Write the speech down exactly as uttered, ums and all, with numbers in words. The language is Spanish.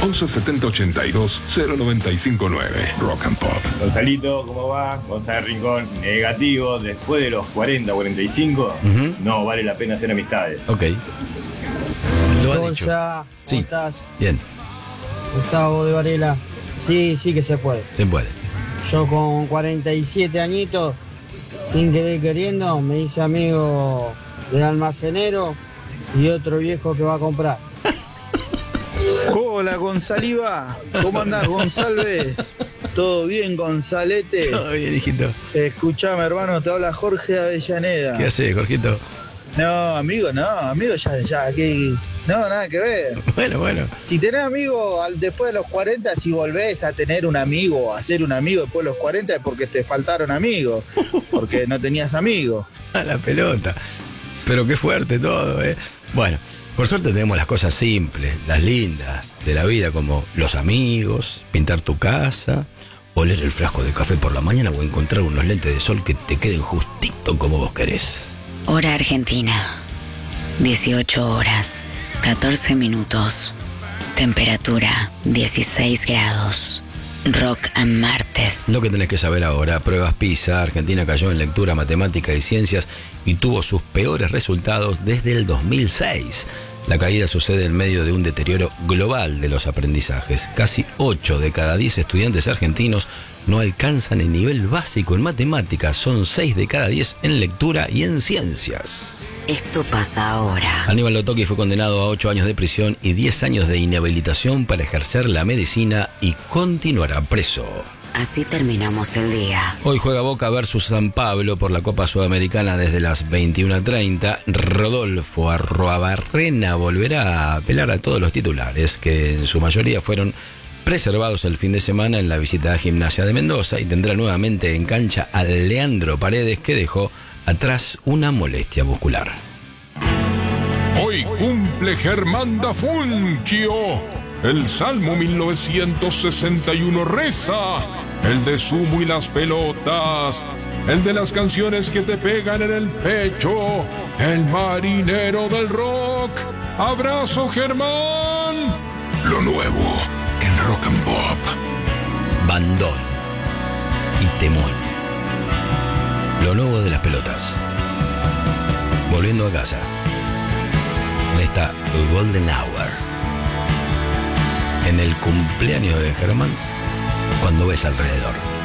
once setenta ochenta y dos cero noventa y cinco nueve. Rock and Pop. Gonzalito, ¿cómo va? Gonzalo Rincón, negativo. Después de los cuarenta, cuarenta y cinco, uh-huh. no vale la pena hacer amistades. Ok. Lo ha Gonza, dicho. ¿cómo Sí. estás? Bien, Gustavo de Varela. Sí, sí que se puede. se puede. Yo con cuarenta y siete añitos, sin querer queriendo, me hice amigo del almacenero y otro viejo que va a comprar. Hola Gonzaliva, ¿cómo andás Gonzalve? ¿Todo bien Gonzalete? Todo bien, hijito. Escuchame hermano, te habla Jorge Avellaneda. ¿Qué haces, Jorgito? No, amigo, no, amigo ya, ya, que no, nada que ver. Bueno, bueno. Si tenés amigo al, después de los cuarenta, si volvés a tener un amigo, a ser un amigo después de los cuarenta es porque te faltaron amigos, porque no tenías amigos. A la pelota. Pero qué fuerte todo, ¿eh? Bueno, por suerte tenemos las cosas simples, las lindas de la vida, como los amigos, pintar tu casa, oler el frasco de café por la mañana o encontrar unos lentes de sol que te queden justito como vos querés. Hora Argentina, dieciocho horas, catorce minutos, temperatura dieciséis grados, Rock and Martes. Lo que tenés que saber ahora: pruebas PISA, Argentina cayó en lectura, matemática y ciencias y tuvo sus peores resultados desde el dos mil seis. La caída sucede en medio de un deterioro global de los aprendizajes. Casi ocho de cada diez estudiantes argentinos no alcanzan el nivel básico en matemáticas, son seis de cada diez en lectura y en ciencias. Esto pasa ahora. Aníbal Lotoki fue condenado a ocho años de prisión y diez años de inhabilitación para ejercer la medicina y continuará preso. Así terminamos el día. Hoy juega Boca versus San Pablo por la Copa Sudamericana desde las veintiuna treinta. Rodolfo Arruabarrena volverá a apelar a todos los titulares, que en su mayoría fueron preservados el fin de semana en la visita a Gimnasia de Mendoza, y tendrá nuevamente en cancha a Leandro Paredes, que dejó atrás una molestia muscular. Hoy cumple Germán Dafunquio. El Salmo mil novecientos sesenta y uno reza: el de Sumo y las pelotas, el de las canciones que te pegan en el pecho, el marinero del rock. Abrazo, Germán. Lo nuevo en Rock and Pop. Bandón y temón. Lo nuevo de las pelotas. Volviendo a casa. En esta Golden Hour. En el cumpleaños de Germán, cuando ves alrededor.